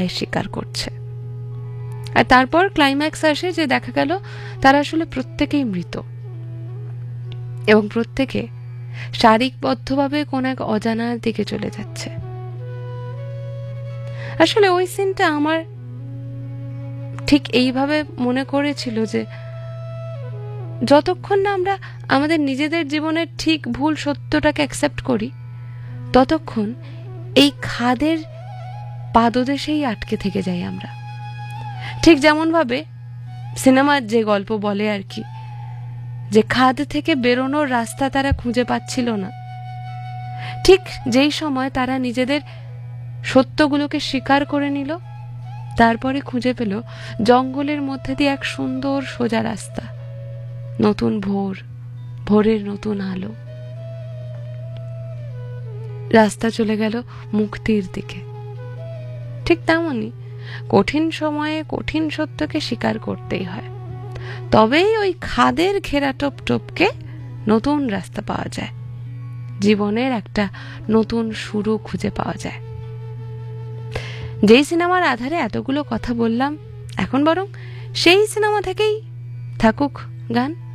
স্বীকার করছে। আর তারপর ক্লাইম্যাক্স আসে যে দেখা গেল তারা আসলে প্রত্যেকেই মৃত এবং প্রত্যেকে শারীরিকবদ্ধভাবে কোন এক অজানার দিকে চলে যাচ্ছে। আসলে ওই সিনটা আমার ঠিক এইভাবে মনে করেছিল যে যতক্ষণ না আমরা আমাদের নিজেদের জীবনের ঠিক ভুল সত্যটাকে অ্যাকসেপ্ট করি, ততক্ষণ এই খাদের পাদদেশেই আটকে থেকে যাই আমরা। ঠিক যেমনভাবে সিনেমার যে গল্প বলে আর কি, যে খাদ থেকে বেরোনোর রাস্তা তারা খুঁজে পাচ্ছিল না, ঠিক যেই সময় তারা নিজেদের সত্যগুলোকে স্বীকার করে নিল, তারপরে খুঁজে পেল জঙ্গলের মধ্যে দিয়ে এক সুন্দর সোজা রাস্তা, নতুন ভোর, ভোরের নতুন আলো। রাস্তা চলে গেল মুক্তির দিকে। ঠিক তেমনই কঠিন সময়ে কঠিন সত্যকে স্বীকার করতেই হয়, তবেই ওই খাদের ঘেরা টোপ টোপকে নতুন রাস্তা পাওয়া যায়, জীবনের একটা নতুন শুরু খুঁজে পাওয়া যায়। যেই সিনেমার আধারে এতগুলো কথা বললাম, এখন বরং সেই সিনেমা থেকেই থাকুক গান।